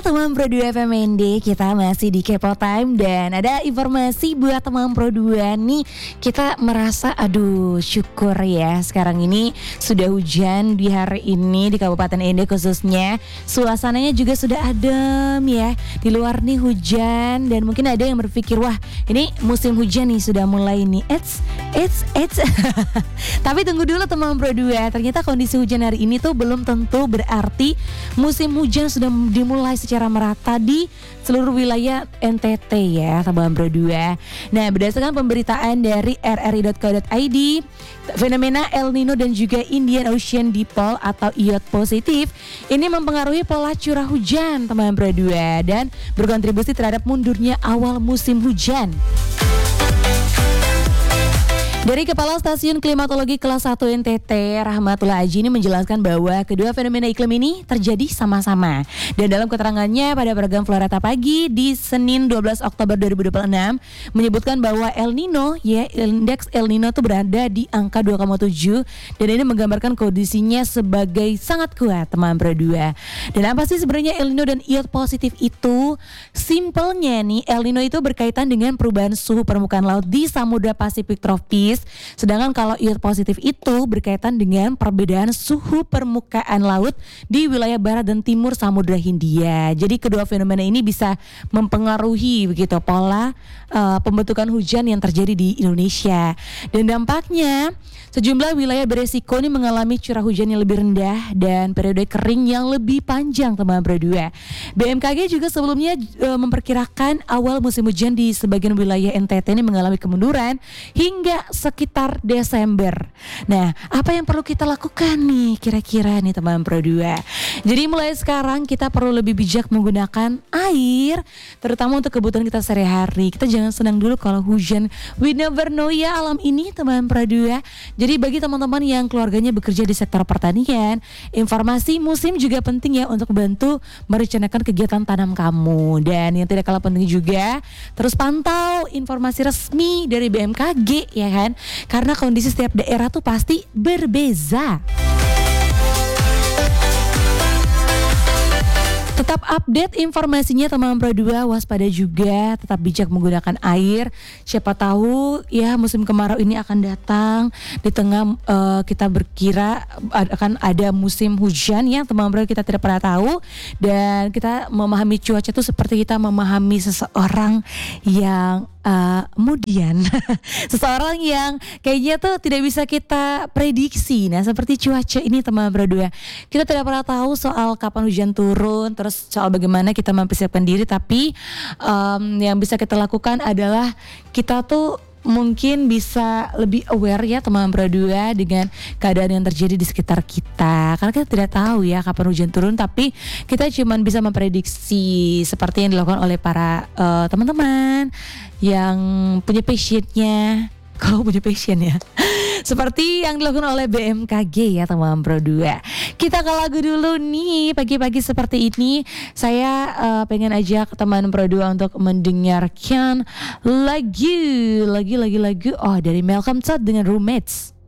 teman Pro 2 FMND, kita masih di Kepo Time dan ada informasi buat teman Pro 2 nih. Kita merasa syukur ya sekarang ini sudah hujan di hari ini di Kabupaten Ende khususnya. Suasananya juga sudah adem ya. Di luar nih hujan dan mungkin ada yang berpikir wah ini musim hujan nih sudah mulai nih. It's Tapi tunggu dulu teman Pro 2. Ternyata kondisi hujan hari ini tuh belum tentu berarti musim hujan sudah dimulai secara merata di seluruh wilayah NTT ya teman Pro 2. Nah, berdasarkan pemberitaan dari rri.co.id, fenomena El Nino dan juga Indian Ocean Dipole atau IOD positif ini mempengaruhi pola curah hujan teman Pro 2 dan berkontribusi terhadap mundurnya awal musim hujan. Dari Kepala Stasiun Klimatologi Kelas 1 NTT, Rahmatullah Aji ini menjelaskan bahwa kedua fenomena iklim ini terjadi sama-sama. Dan dalam keterangannya pada program Floreta Pagi di Senin 12 Oktober 2026 menyebutkan bahwa El Nino, indeks El Nino itu berada di angka 2,7 dan ini menggambarkan kondisinya sebagai sangat kuat teman Pro 2. Dan apa sih sebenarnya El Nino dan IOD positif itu? Simpelnya nih, El Nino itu berkaitan dengan perubahan suhu permukaan laut di Samudra Pasifik tropis. Sedangkan kalau IOD positif itu berkaitan dengan perbedaan suhu permukaan laut di wilayah barat dan timur Samudra Hindia. Jadi kedua fenomena ini bisa mempengaruhi begitu pola pembentukan hujan yang terjadi di Indonesia. Dan dampaknya sejumlah wilayah beresiko ini mengalami curah hujan yang lebih rendah dan periode kering yang lebih panjang teman Pro 2. BMKG juga sebelumnya memperkirakan awal musim hujan di sebagian wilayah NTT ini mengalami kemunduran hingga sekitar Desember. Nah, apa yang perlu kita lakukan nih kira-kira nih teman Pro 2? Jadi mulai sekarang kita perlu lebih bijak menggunakan air, terutama untuk kebutuhan kita sehari-hari. Kita jangan senang dulu kalau hujan. We never know ya alam ini teman Pro 2. Jadi bagi teman-teman yang keluarganya bekerja di sektor pertanian, informasi musim juga penting ya untuk membantu merencanakan kegiatan tanam kamu. Dan yang tidak kalah penting juga, terus pantau informasi resmi dari BMKG ya kan? Karena kondisi setiap daerah tuh pasti berbeza. Tetap update informasinya teman Pro 2, waspada juga, tetap bijak menggunakan air. Siapa tahu ya musim kemarau ini akan datang di tengah kita berkira akan ada musim hujan ya teman Pro, kita tidak pernah tahu. Dan kita memahami cuaca itu seperti kita memahami seseorang yang kemudian seseorang yang kayaknya tuh tidak bisa kita prediksi. Nah seperti cuaca ini teman Pro 2, kita tidak pernah tahu soal kapan hujan turun, terus soal bagaimana kita mempersiapkan diri. Tapi yang bisa kita lakukan adalah kita tuh mungkin bisa lebih aware ya teman Pro 2 dengan keadaan yang terjadi di sekitar kita. Karena kita tidak tahu ya kapan hujan turun, tapi kita cuma bisa memprediksi seperti yang dilakukan oleh para teman-teman yang punya passionnya. Kalau punya passion ya seperti yang dilakukan oleh BMKG ya teman Pro 2. Kita ke lagu dulu nih pagi-pagi seperti ini. Saya pengen ajak teman Pro 2 untuk mendengarkan lagu dari Malcolm Todd dengan Roommates.